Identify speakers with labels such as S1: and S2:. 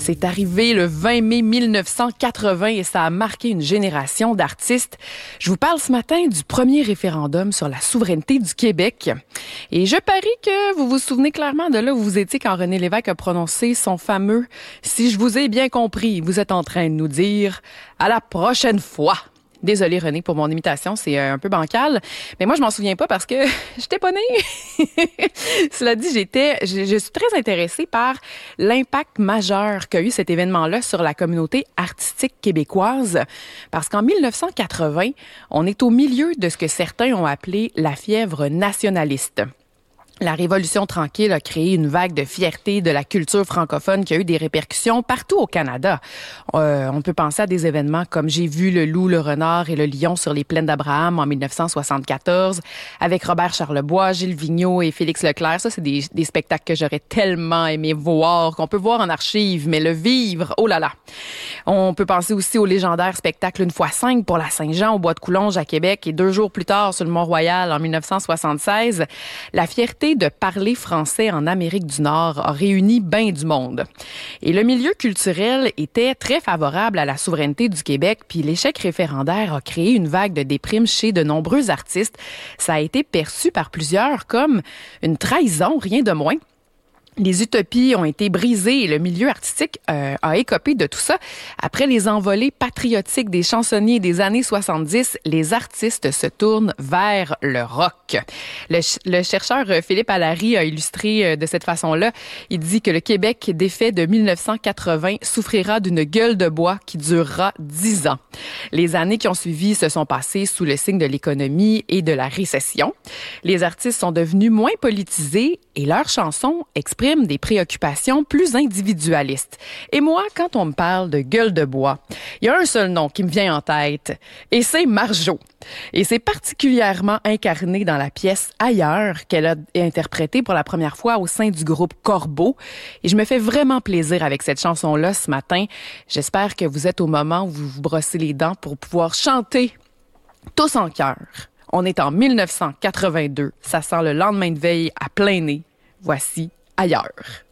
S1: C'est arrivé le 20 mai 1980 et ça a marqué une génération d'artistes. Je vous parle ce matin du premier référendum sur la souveraineté du Québec. Et je parie que vous vous souvenez clairement de là où vous étiez quand René Lévesque a prononcé son fameux « Si je vous ai bien compris, vous êtes en train de nous dire « À la prochaine fois ». Désolée, René, pour mon imitation, c'est un peu bancal. Mais moi, je m'en souviens pas parce que j'étais pas née. Cela dit, je suis très intéressée par l'impact majeur qu'a eu cet événement-là sur la communauté artistique québécoise. Parce qu'en 1980, on est au milieu de ce que certains ont appelé la fièvre nationaliste. La Révolution tranquille a créé une vague de fierté de la culture francophone qui a eu des répercussions partout au Canada. On peut penser à des événements comme J'ai vu le loup, le renard et le lion sur les plaines d'Abraham en 1974 avec Robert Charlebois, Gilles Vigneault et Félix Leclerc. Ça, c'est des spectacles que j'aurais tellement aimé voir, qu'on peut voir en archives, mais le vivre, oh là là! On peut penser aussi au légendaire spectacle 1x5 pour la Saint-Jean au Bois de Coulonges à Québec et 2 jours plus tard sur le Mont-Royal en 1976. La fierté de parler français en Amérique du Nord a réuni bien du monde. Et le milieu culturel était très favorable à la souveraineté du Québec, puis l'échec référendaire a créé une vague de déprime chez de nombreux artistes. Ça a été perçu par plusieurs comme une trahison, rien de moins. Les utopies ont été brisées et le milieu artistique a écopé de tout ça. Après les envolées patriotiques des chansonniers des années 70, les artistes se tournent vers le rock. Le chercheur Philippe Allary a illustré de cette façon-là. Il dit que le Québec défait de 1980 souffrira d'une gueule de bois qui durera 10 ans. Les années qui ont suivi se sont passées sous le signe de l'économie et de la récession. Les artistes sont devenus moins politisés et leurs chansons expriment des préoccupations plus individualistes. Et moi, quand on me parle de gueule de bois, il y a un seul nom qui me vient en tête, et c'est Marjo. Et c'est particulièrement incarné dans la pièce Ailleurs qu'elle a interprétée pour la première fois au sein du groupe Corbeau. Et je me fais vraiment plaisir avec cette chanson-là ce matin. J'espère que vous êtes au moment où vous vous brossez les dents pour pouvoir chanter tous en chœur. On est en 1982. Ça sent le lendemain de veille à plein nez. Voici Ailleurs.